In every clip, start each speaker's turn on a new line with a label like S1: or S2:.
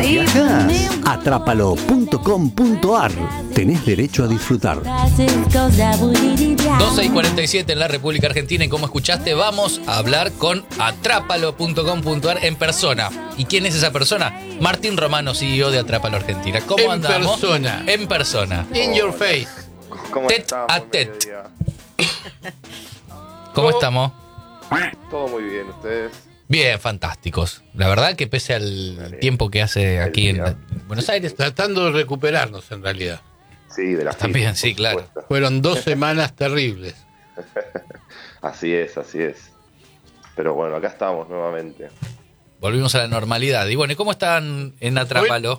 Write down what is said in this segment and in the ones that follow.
S1: ¿Viajás? Atrápalo.com.ar. Tenés derecho a disfrutar.
S2: 12:47 en la República Argentina y como escuchaste vamos a hablar con Atrápalo.com.ar en persona. ¿Y quién es esa persona? Martín Romano, CEO de Atrápalo Argentina. ¿Cómo andamos? En persona.
S3: In your face.
S4: ¿Cómo
S2: Tet
S4: estamos?
S2: a tet.
S4: Mediodía.
S2: ¿Cómo estamos?
S4: Todo muy bien, ¿ustedes?
S2: Bien, fantásticos. La verdad que pese al tiempo que hace aquí en Buenos Aires.
S3: Tratando de recuperarnos en realidad.
S4: Sí, de las
S2: También,
S4: fiestas,
S2: sí,
S4: por
S2: claro.
S4: supuesto.
S3: Fueron 2 semanas terribles.
S4: Así es, así es. Pero bueno, acá estamos nuevamente.
S2: Volvimos a la normalidad. Y bueno, ¿y cómo están en Atrápalo?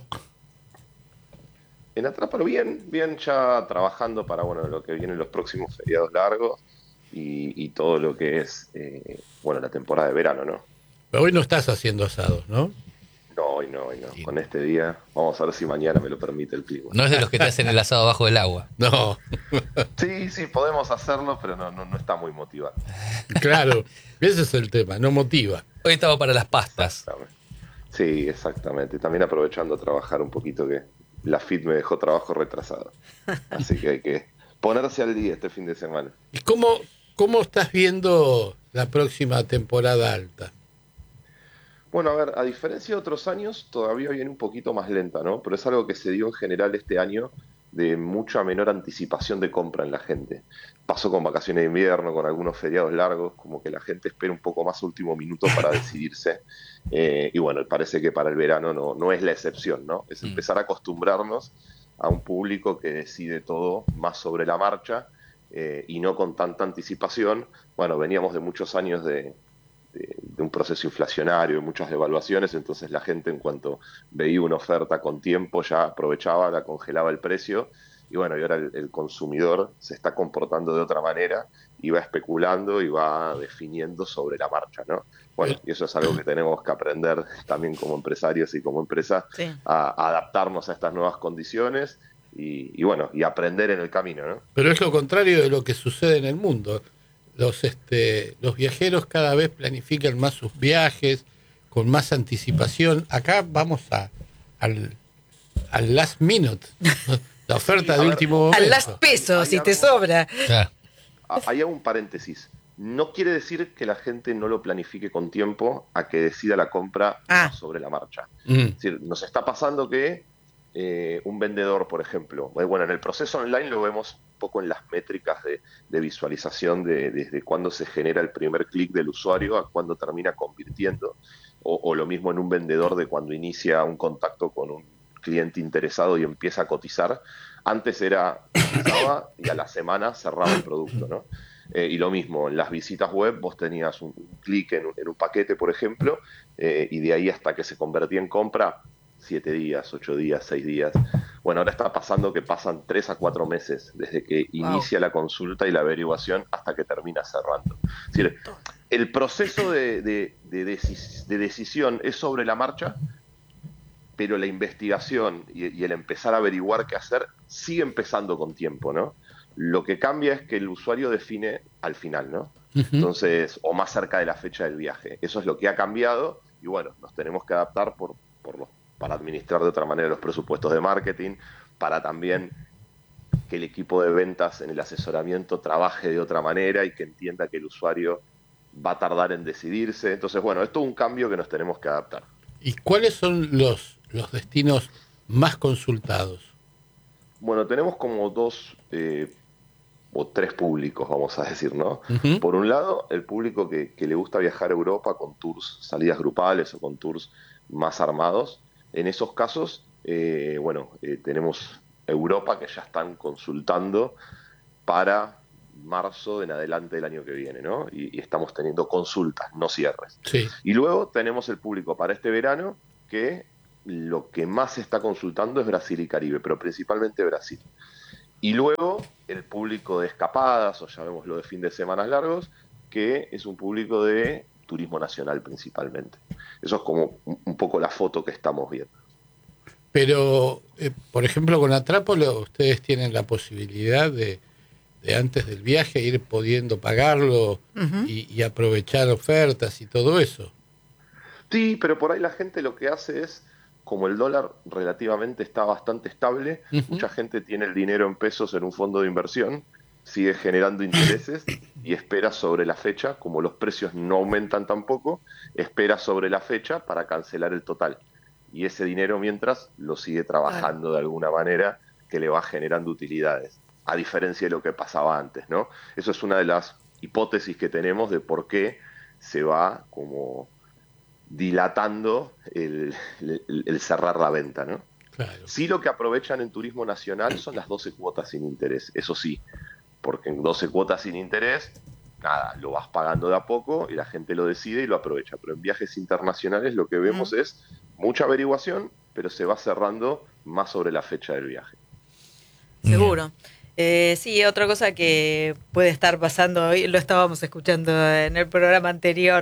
S4: En Atrápalo bien, ya trabajando para lo que vienen los próximos feriados largos y todo lo que es la temporada de verano, ¿no?
S3: Pero hoy no estás haciendo asados, ¿no?
S4: No, hoy no. Con este día, vamos a ver si mañana me lo permite el clima.
S2: No es de los que te hacen el asado bajo el agua.
S3: No.
S4: Sí, podemos hacerlo, pero no está muy motivante.
S3: Claro, ese es el tema, no motiva.
S2: Hoy estaba para las pastas.
S4: Sí, exactamente. También aprovechando a trabajar un poquito que la FIT me dejó trabajo retrasado. Así que hay que ponerse al día este fin de semana.
S3: ¿Y cómo estás viendo la próxima temporada alta?
S4: Bueno, a ver, a diferencia de otros años, todavía viene un poquito más lenta, ¿no? Pero es algo que se dio en general este año de mucha menor anticipación de compra en la gente. Pasó con vacaciones de invierno, con algunos feriados largos, como que la gente espera un poco más a último minuto para decidirse. Y bueno, parece que para el verano no es la excepción, ¿no? Es empezar a acostumbrarnos a un público que decide todo más sobre la marcha y no con tanta anticipación. Bueno, veníamos de muchos años de un proceso inflacionario, de muchas devaluaciones, entonces la gente en cuanto veía una oferta con tiempo ya aprovechaba, la congelaba el precio, y bueno, y ahora el consumidor se está comportando de otra manera y va especulando y va definiendo sobre la marcha, ¿no? Bueno, y eso es algo que tenemos que aprender también como empresarios y como empresa,
S5: Sí.
S4: a adaptarnos a estas nuevas condiciones y aprender en el camino, ¿no?
S3: Pero es lo contrario de lo que sucede en el mundo. Los viajeros cada vez planifican más sus viajes con más anticipación. Acá vamos al last minute, ¿no? La oferta
S4: Sí,
S3: de
S4: a ver,
S3: último momento.
S5: Al las pesos, si te sobra.
S2: Claro.
S4: Hay un paréntesis. No quiere decir que la gente no lo planifique con tiempo a que decida la compra sobre la marcha. Es decir, nos está pasando que un vendedor, por ejemplo, en el proceso online lo vemos un poco en las métricas de visualización desde cuándo se genera el primer clic del usuario a cuándo termina convirtiendo, o lo mismo en un vendedor de cuando inicia un contacto con un cliente interesado y empieza a cotizar. Antes cotizaba y a la semana cerraba el producto, ¿no? Y lo mismo, en las visitas web vos tenías un clic en un paquete, por ejemplo, y de ahí hasta que se convertía en compra, 7 días, 8 días, 6 días. Bueno, ahora está pasando que pasan 3 a 4 meses desde que inicia la consulta y la averiguación hasta que termina cerrando. Es decir, el proceso de decisión es sobre la marcha, pero la investigación y el empezar a averiguar qué hacer sigue empezando con tiempo, ¿no? Lo que cambia es que el usuario define al final, ¿no? Entonces, o más cerca de la fecha del viaje. Eso es lo que ha cambiado y bueno, nos tenemos que adaptar para administrar de otra manera los presupuestos de marketing, para también que el equipo de ventas en el asesoramiento trabaje de otra manera y que entienda que el usuario va a tardar en decidirse. Entonces, bueno, esto es un cambio que nos tenemos que adaptar.
S3: ¿Y cuáles son los destinos más consultados?
S4: Bueno, tenemos como 2 o 3 públicos, vamos a decir, ¿no?
S3: Uh-huh.
S4: Por un lado, el público que le gusta viajar a Europa con tours, salidas grupales o con tours más armados. En esos casos, tenemos Europa que ya están consultando para marzo en adelante del año que viene, ¿no? Y estamos teniendo consultas, no cierres.
S3: Sí.
S4: Y luego tenemos el público para este verano que lo que más se está consultando es Brasil y Caribe, pero principalmente Brasil. Y luego el público de escapadas, o llamémoslo de fin de semanas largos, que es un público de turismo nacional principalmente. Eso es como un poco la foto que estamos viendo.
S3: Pero, por ejemplo, con Atrápalo, ustedes tienen la posibilidad de antes del viaje ir pudiendo pagarlo y aprovechar ofertas y todo eso.
S4: Sí, pero por ahí la gente lo que hace es como el dólar relativamente está bastante estable, mucha gente tiene el dinero en pesos en un fondo de inversión, sigue generando intereses y espera sobre la fecha, como los precios no aumentan tampoco, espera sobre la fecha para cancelar el total. Y ese dinero mientras lo sigue trabajando de alguna manera que le va generando utilidades, a diferencia de lo que pasaba antes, ¿no? Eso es una de las hipótesis que tenemos de por qué se va como dilatando el cerrar la venta, ¿no?
S3: Claro.
S4: Sí, lo que aprovechan en turismo nacional son las 12 cuotas sin interés, eso sí, porque en 12 cuotas sin interés, nada, lo vas pagando de a poco y la gente lo decide y lo aprovecha. Pero en viajes internacionales lo que vemos es mucha averiguación, pero se va cerrando más sobre la fecha del viaje.
S5: Seguro. Sí, otra cosa que puede estar pasando hoy, lo estábamos escuchando en el programa anterior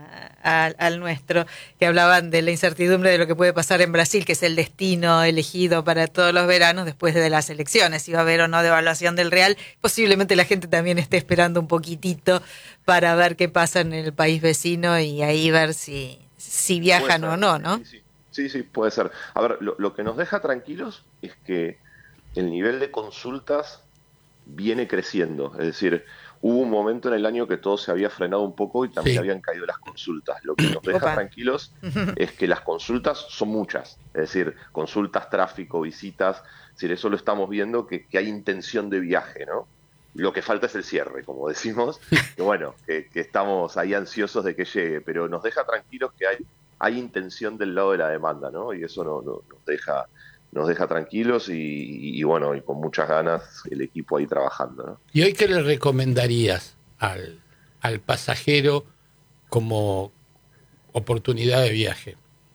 S5: al nuestro, que hablaban de la incertidumbre de lo que puede pasar en Brasil, que es el destino elegido para todos los veranos después de las elecciones, si va a haber o no devaluación del real. Posiblemente la gente también esté esperando un poquitito para ver qué pasa en el país vecino y ahí ver si viajan o no, ¿no?
S4: Sí, puede ser. A ver, lo que nos deja tranquilos es que el nivel de consultas viene creciendo. Es decir, hubo un momento en el año que todo se había frenado un poco y también habían caído las consultas. Lo que nos deja tranquilos es que las consultas son muchas. Es decir, consultas, tráfico, visitas. Es decir, eso lo estamos viendo, que hay intención de viaje, ¿no? Lo que falta es el cierre, como decimos. Que bueno, que estamos ahí ansiosos de que llegue, pero nos deja tranquilos que hay intención del lado de la demanda, ¿no? Y eso nos deja tranquilos y bueno, y con muchas ganas el equipo ahí trabajando, ¿no?
S3: ¿Y hoy qué le recomendarías al pasajero como oportunidad de viaje?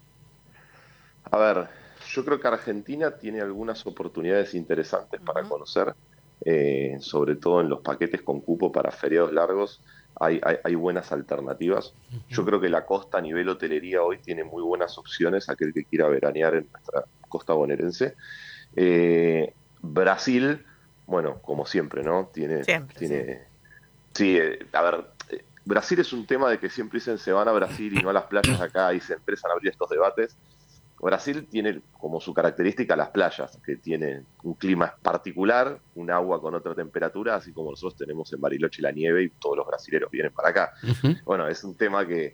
S4: A ver, yo creo que Argentina tiene algunas oportunidades interesantes para conocer, sobre todo en los paquetes con cupo para feriados largos. Hay buenas alternativas. Yo creo que la costa a nivel hotelería hoy tiene muy buenas opciones, aquel que quiera veranear en nuestra costa bonaerense. Brasil, bueno, como siempre, ¿no? Sí, a ver, Brasil es un tema de que siempre dicen se van a Brasil y no a las playas acá y se empiezan a abrir estos debates. Brasil tiene como su característica las playas, que tienen un clima particular, un agua con otra temperatura, así como nosotros tenemos en Bariloche la nieve y todos los brasileros vienen para acá. Bueno, es un tema que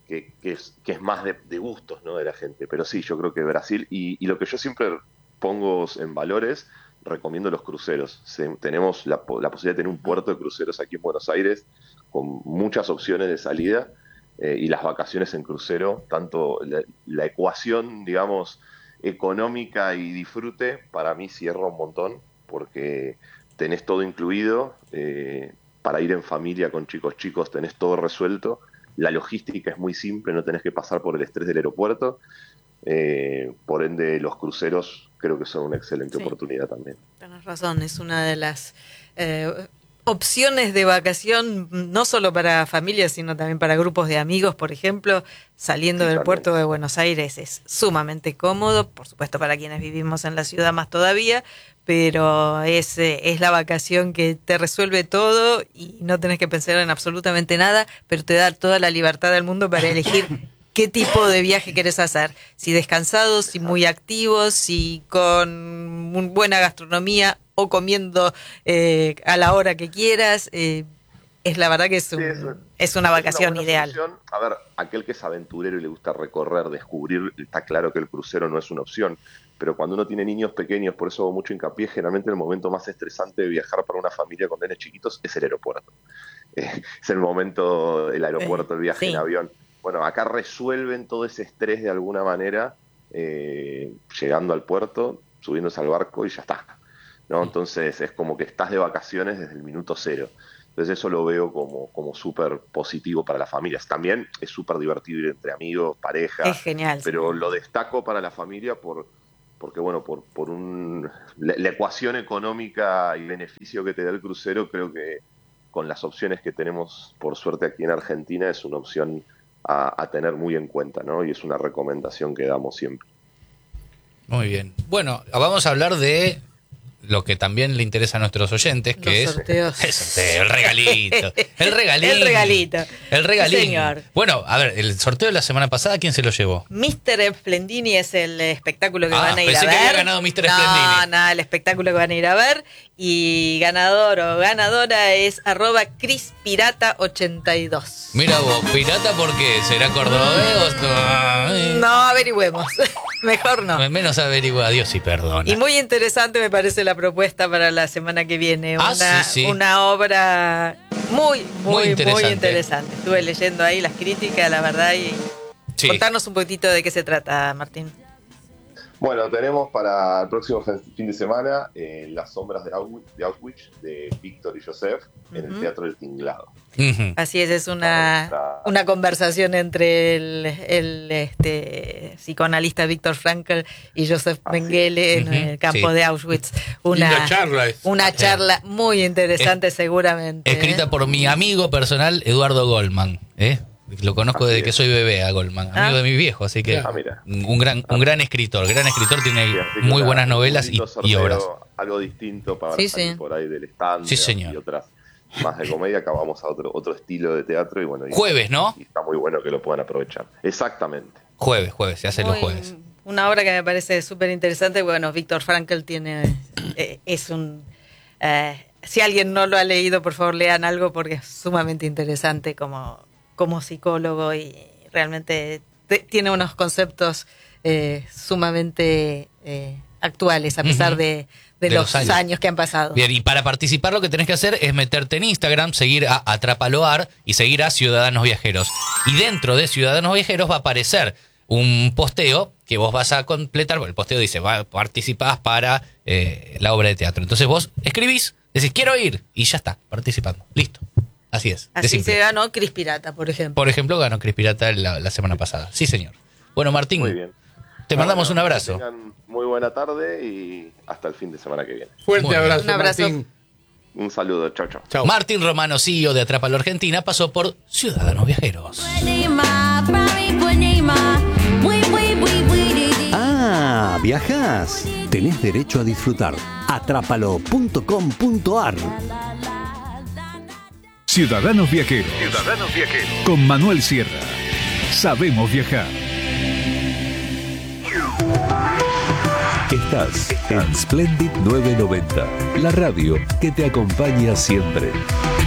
S4: es más de gustos, ¿no?, de la gente. Pero sí, yo creo que Brasil, y lo que yo siempre pongo en valores, recomiendo los cruceros. Tenemos la posibilidad de tener un puerto de cruceros aquí en Buenos Aires con muchas opciones de salida. Y las vacaciones en crucero, tanto la ecuación, digamos, económica y disfrute, para mí cierra un montón, porque tenés todo incluido, para ir en familia con chicos, tenés todo resuelto, la logística es muy simple, no tenés que pasar por el estrés del aeropuerto, por ende los cruceros creo que son una excelente oportunidad también.
S5: Tenés razón, es una de las opciones de vacación, no solo para familias, sino también para grupos de amigos, por ejemplo, saliendo del puerto de Buenos Aires es sumamente cómodo, por supuesto para quienes vivimos en la ciudad más todavía, pero es la vacación que te resuelve todo y no tenés que pensar en absolutamente nada, pero te da toda la libertad del mundo para elegir qué tipo de viaje querés hacer, si descansados, si muy activos, si con buena gastronomía o comiendo a la hora que quieras. Es la verdad que es una vacación ideal.
S4: Solución. A ver, aquel que es aventurero y le gusta recorrer, descubrir, está claro que el crucero no es una opción, pero cuando uno tiene niños pequeños, por eso hago mucho hincapié, generalmente el momento más estresante de viajar para una familia con nenes chiquitos es el aeropuerto. Es el momento del aeropuerto, el viaje en avión. Bueno, acá resuelven todo ese estrés de alguna manera, llegando al puerto, subiéndose al barco y ya está, ¿no? Entonces es como que estás de vacaciones desde el minuto cero. Entonces eso lo veo como súper positivo para las familias. También es súper divertido ir entre amigos, pareja.
S5: Es genial.
S4: Pero lo destaco para la familia porque bueno, por la ecuación económica y beneficio que te da el crucero, creo que con las opciones que tenemos, por suerte, aquí en Argentina, es una opción a tener muy en cuenta, ¿no? Y es una recomendación que damos siempre.
S2: Muy bien. Bueno, vamos a hablar de lo que también le interesa a nuestros oyentes, que
S5: Los sorteos.
S2: el sorteo, el regalito. El regalín.
S5: El regalito.
S2: El regalín.
S5: Señor.
S2: Bueno, a ver, el sorteo de la semana pasada, ¿quién se lo llevó?
S5: Mr. Splendini es el espectáculo que van a ir a ver.
S2: Pensé que había ganado Mr. Splendini.
S5: No, el espectáculo que van a ir a ver. Y ganador o ganadora es @ChrisPirata82.
S2: Mira vos, pirata, ¿por qué? ¿Será cordobés o
S5: No, averigüemos. Mejor no.
S2: Menos averigua, Dios y perdona.
S5: Y muy interesante me parece la propuesta para la semana que viene.
S2: Sí.
S5: Una obra muy
S2: interesante.
S5: interesante. Estuve leyendo ahí las críticas, la verdad, y contarnos un poquitito de qué se trata, Martín.
S4: Bueno, tenemos para el próximo fin de semana Las sombras de Auschwitz de Víctor y Joseph en el Teatro del Tinglado.
S5: Así es una conversación entre el psicoanalista Víctor Frankl y Joseph Mengele en el campo de Auschwitz. Una charla muy interesante, seguramente.
S2: Escrita por mi amigo personal Eduardo Goldman, Lo conozco desde que soy bebé a Goldman, amigo de mi viejo, así que un gran escritor. Tiene muy buenas novelas y obras.
S4: Algo distinto para salir por ahí del stand y otras más de comedia. Acabamos a otro estilo de teatro y bueno.
S2: Jueves, ¿no?
S4: Y está muy bueno que lo puedan aprovechar. Exactamente.
S2: Jueves, se hace los jueves.
S5: Una obra que me parece súper interesante. Bueno, Víctor Frankl si alguien no lo ha leído, por favor lean algo porque es sumamente interesante como psicólogo y realmente tiene unos conceptos sumamente actuales a pesar de los años que han pasado.
S2: Bien, y para participar lo que tenés que hacer es meterte en Instagram, seguir a Atrapaloar y seguir a Ciudadanos Viajeros. Y dentro de Ciudadanos Viajeros va a aparecer un posteo que vos vas a completar. El posteo dice, participás para la obra de teatro. Entonces vos escribís, decís, quiero ir, y ya está, participando. Listo. Así es.
S5: Así se ganó Cris Pirata, por ejemplo.
S2: Por ejemplo, ganó Cris Pirata la semana pasada. Sí, señor. Bueno, Martín,
S4: muy bien.
S2: Te mandamos un abrazo.
S4: Que tengan muy buena tarde y hasta el fin de semana que viene.
S3: Fuerte abrazo,
S5: un abrazo.
S3: Martín.
S4: Un saludo, chau.
S2: Martín Romano, CEO de Atrápalo Argentina, pasó por Ciudadanos Viajeros.
S1: Ah, viajás. Tenés derecho a disfrutar. Atrápalo.com.ar.
S6: Ciudadanos Viajeros. Con Manuel Sierra. Sabemos viajar.
S1: Estás en Splendid 990, la radio que te acompaña siempre.